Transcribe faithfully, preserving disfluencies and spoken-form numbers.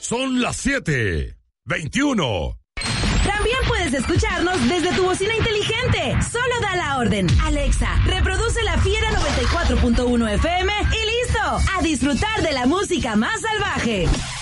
Son las siete veintiuno. También puedes escucharnos desde tu bocina inteligente. Solo da la orden. Alexa, reproduce La Fiera noventa y cuatro punto uno F M y listo. A disfrutar de la música más salvaje.